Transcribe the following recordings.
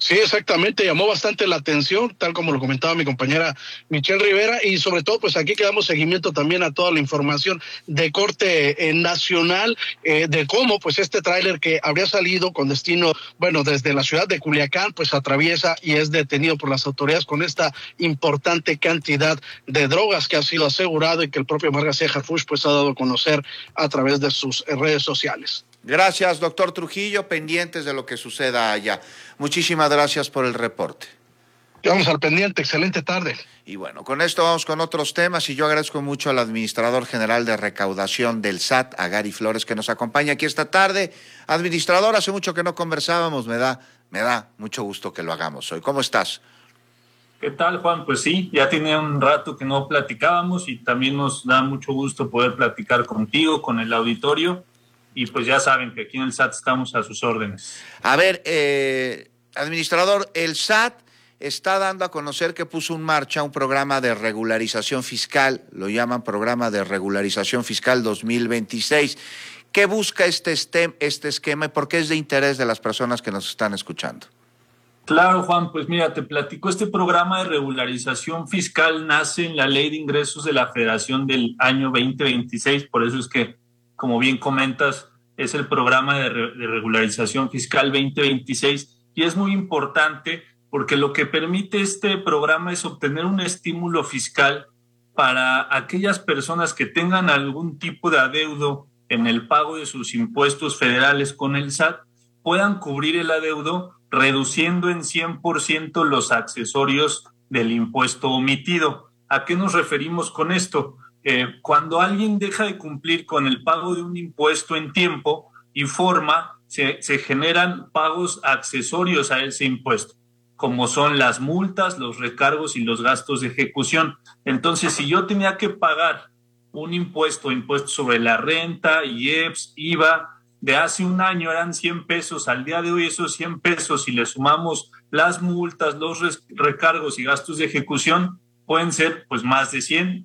Sí, exactamente, llamó bastante la atención, tal como lo comentaba mi compañera Michelle Rivera, y sobre todo, pues aquí quedamos seguimiento también a toda la información de corte nacional, de cómo pues este tráiler que habría salido con destino, bueno, desde la ciudad de Culiacán, pues atraviesa y es detenido por las autoridades con esta importante cantidad de drogas que ha sido asegurado y que el propio Omar García Harfuch pues ha dado a conocer a través de sus redes sociales. Gracias, doctor Trujillo, pendientes de lo que suceda allá. Muchísimas gracias por el reporte. Quedamos al pendiente, excelente tarde. Y bueno, con esto vamos con otros temas y yo agradezco mucho al administrador general de recaudación del SAT, a Gary Flores, que nos acompaña aquí esta tarde. Administrador, hace mucho que no conversábamos, me da mucho gusto que lo hagamos hoy. ¿Cómo estás? ¿Qué tal, Juan? Pues sí, ya tenía un rato que no platicábamos y también nos da mucho gusto poder platicar contigo, con el auditorio. Y pues ya saben que aquí en el SAT estamos a sus órdenes. A ver, administrador, el SAT está dando a conocer que puso en marcha un programa de regularización fiscal, lo llaman Programa de Regularización Fiscal 2026. ¿Qué busca este esquema y por qué es de interés de las personas que nos están escuchando? Claro, Juan, pues mira, te platico, este programa de regularización fiscal nace en la Ley de Ingresos de la Federación del año 2026, por eso es que, como bien comentas, es el programa de regularización fiscal 2026 y es muy importante porque lo que permite este programa es obtener un estímulo fiscal para aquellas personas que tengan algún tipo de adeudo en el pago de sus impuestos federales con el SAT, puedan cubrir el adeudo reduciendo en 100% los accesorios del impuesto omitido. ¿A qué nos referimos con esto? Cuando alguien deja de cumplir con el pago de un impuesto en tiempo y forma, se generan pagos accesorios a ese impuesto, como son las multas, los recargos y los gastos de ejecución. Entonces, si yo tenía que pagar un impuesto sobre la renta, IEPS, IVA, de hace un año eran 100 pesos, al día de hoy esos 100 pesos, si le sumamos las multas, los recargos y gastos de ejecución, pueden ser pues más de 100,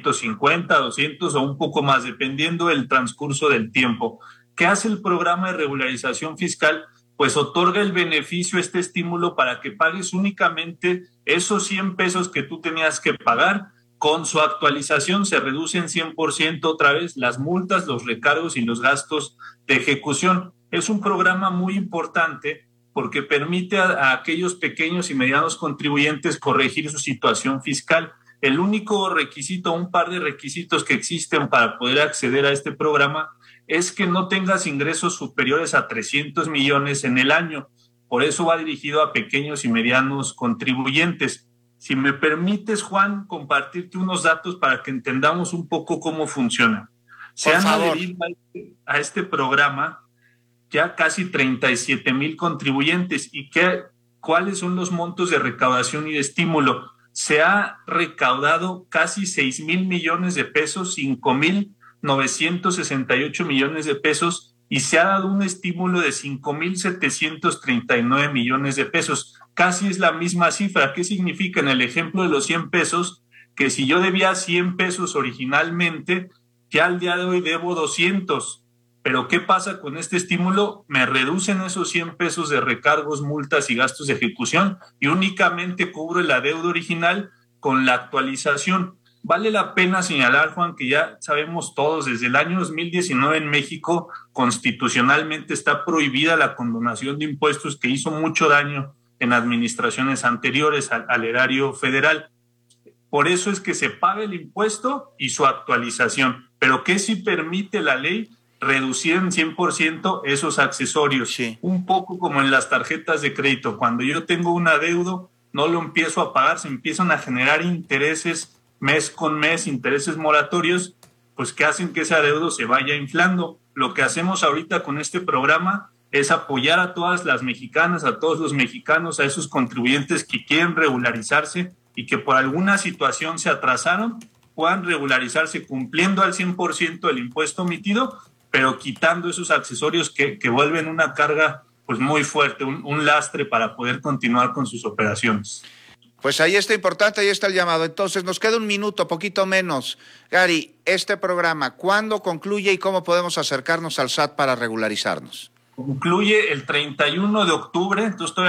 150, 200 o un poco más, dependiendo del transcurso del tiempo. ¿Qué hace el programa de regularización fiscal? Pues otorga el beneficio, este estímulo para que pagues únicamente esos 100 pesos que tú tenías que pagar. Con su actualización se reducen 100% otra vez las multas, los recargos y los gastos de ejecución. Es un programa muy importante porque permite a aquellos pequeños y medianos contribuyentes corregir su situación fiscal. El único requisito, un par de requisitos que existen para poder acceder a este programa es que no tengas ingresos superiores a 300 millones en el año. Por eso va dirigido a pequeños y medianos contribuyentes. Si me permites, Juan, compartirte unos datos para que entendamos un poco cómo funciona. Se han adherido a este programa ya casi 37,000 contribuyentes. ¿Y cuáles son los montos de recaudación y de estímulo? Se ha recaudado casi 6,000 millones de pesos, 5,968 millones de pesos, y se ha dado un estímulo de 5,739 millones de pesos. Casi es la misma cifra. ¿Qué significa? En el ejemplo de los 100 pesos, que si yo debía 100 pesos originalmente, ya al día de hoy debo 200. Pero ¿qué pasa con este estímulo? Me reducen esos 100 pesos de recargos, multas y gastos de ejecución y únicamente cubro el adeudo original con la actualización. Vale la pena señalar, Juan, que ya sabemos todos, desde el año 2019 en México constitucionalmente está prohibida la condonación de impuestos, que hizo mucho daño en administraciones anteriores al erario federal. Por eso es que se paga el impuesto y su actualización. Pero ¿qué sí permite la ley? Reducir en 100% esos accesorios. Sí. Un poco como en las tarjetas de crédito. Cuando yo tengo un adeudo, no lo empiezo a pagar, se empiezan a generar intereses mes con mes, intereses moratorios, pues que hacen que ese adeudo se vaya inflando. Lo que hacemos ahorita con este programa es apoyar a todas las mexicanas, a todos los mexicanos, a esos contribuyentes que quieren regularizarse y que por alguna situación se atrasaron, puedan regularizarse cumpliendo al 100% el impuesto omitido, pero quitando esos accesorios que vuelven una carga pues muy fuerte, un lastre para poder continuar con sus operaciones. Pues ahí está importante, ahí está el llamado. Entonces, nos queda un minuto, poquito menos. Gary, este programa, ¿cuándo concluye y cómo podemos acercarnos al SAT para regularizarnos? Concluye el 31 de octubre, entonces todavía